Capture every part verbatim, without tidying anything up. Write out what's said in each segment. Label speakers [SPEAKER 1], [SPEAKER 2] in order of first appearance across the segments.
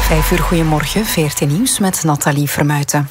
[SPEAKER 1] Vijf uur, goedemorgen, V R T Nieuws met Nathalie Vermuijten.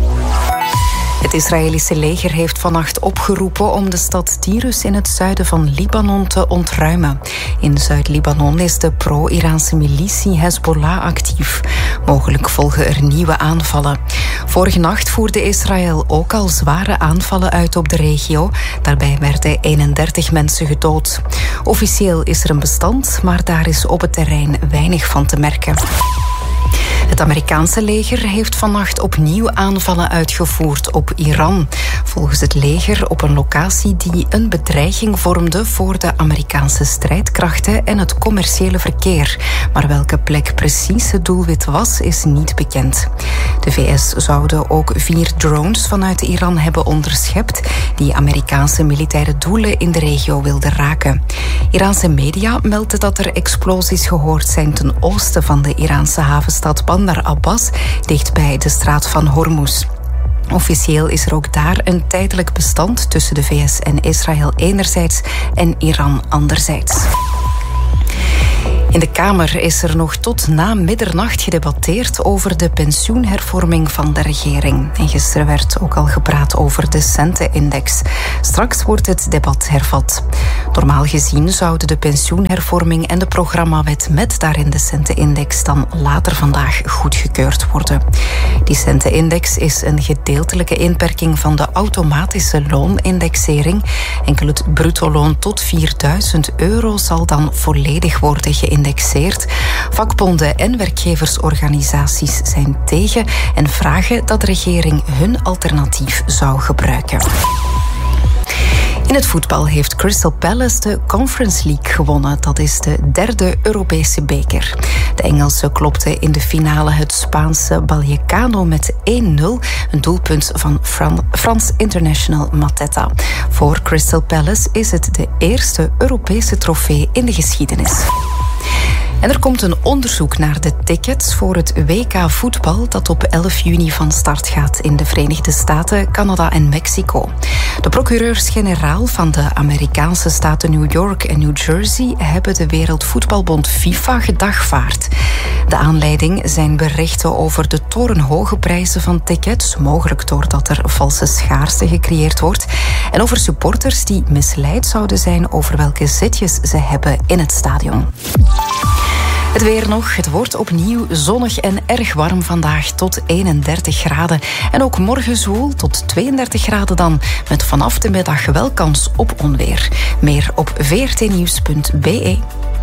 [SPEAKER 1] Het Israëlische leger heeft vannacht opgeroepen om de stad Tyrus in het zuiden van Libanon te ontruimen. In Zuid-Libanon is de pro-Iraanse militie Hezbollah actief. Mogelijk volgen er nieuwe aanvallen. Vorige nacht voerde Israël ook al zware aanvallen uit op de regio. Daarbij werden eenendertig mensen gedood. Officieel is er een bestand, maar daar is op het terrein weinig van te merken. Het Amerikaanse leger heeft vannacht opnieuw aanvallen uitgevoerd op Iran. Volgens het leger op een locatie die een bedreiging vormde voor de Amerikaanse strijdkrachten en het commerciële verkeer. Maar welke plek precies het doelwit was, is niet bekend. De V S zouden ook vier drones vanuit Iran hebben onderschept die Amerikaanse militaire doelen in de regio wilden raken. Iraanse media melden dat er explosies gehoord zijn ten oosten van de Iraanse havenstad Bandar Abbas, dichtbij de straat van Hormuz. Officieel is er ook daar een tijdelijk bestand tussen de V S en Israël enerzijds en Iran anderzijds. In de Kamer is er nog tot na middernacht gedebatteerd over de pensioenhervorming van de regering. En gisteren werd ook al gepraat over de centenindex. Straks wordt het debat hervat. Normaal gezien zouden de pensioenhervorming en de programmawet met daarin de centenindex dan later vandaag goedgekeurd worden. Die centenindex is een gedeeltelijke inperking van de automatische loonindexering. Enkel het bruto loon tot vierduizend euro zal dan volledig worden geïndexeerd. Indexeert. Vakbonden en werkgeversorganisaties zijn tegen en vragen dat de regering hun alternatief zou gebruiken. In het voetbal heeft Crystal Palace de Conference League gewonnen. Dat is de derde Europese beker. De Engelsen klopten in de finale het Spaanse Vallecano met één nul. Een doelpunt van Fran- Frans international Mateta. Voor Crystal Palace is het de eerste Europese trofee in de geschiedenis. En er komt een onderzoek naar de tickets voor het W K voetbal dat op elf juni van start gaat in de Verenigde Staten, Canada en Mexico. De procureurs-generaal van de Amerikaanse staten New York en New Jersey hebben de Wereldvoetbalbond FIFA gedagvaard. De aanleiding zijn berichten over de torenhoge prijzen van tickets, mogelijk doordat er valse schaarste gecreëerd wordt, en over supporters die misleid zouden zijn over welke zitjes ze hebben in het stadion. Het weer nog. Het wordt opnieuw zonnig en erg warm vandaag tot eenendertig graden. En ook morgen zwoel tot tweeëndertig graden dan. Met vanaf de middag wel kans op onweer. Meer op v r t nieuws punt b e.